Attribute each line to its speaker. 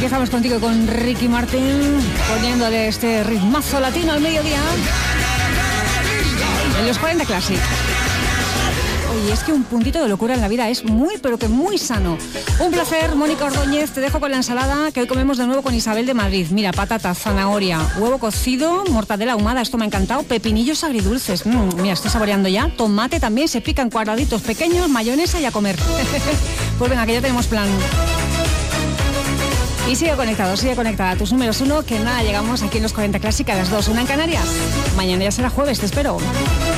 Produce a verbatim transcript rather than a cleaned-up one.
Speaker 1: Empezamos contigo con Ricky Martin, poniéndole este ritmazo latino al mediodía en los cuarenta Classic. Oye, es que un puntito de locura en la vida es muy, pero que muy sano. Un placer, Mónica Ordóñez. Te dejo con la ensalada que hoy comemos de nuevo con Isabel de Madrid. Mira, patata, zanahoria, huevo cocido, mortadela ahumada, esto me ha encantado, pepinillos agridulces. Mm, mira, estoy saboreando ya. Tomate también, se pica en cuadraditos pequeños, mayonesa y a comer. Pues venga, que ya tenemos plan. Y sigue conectado, sigue conectada a tus números uno, que nada, llegamos aquí en los cuarenta Clásica a las dos, una en Canarias. Mañana ya será jueves, te espero.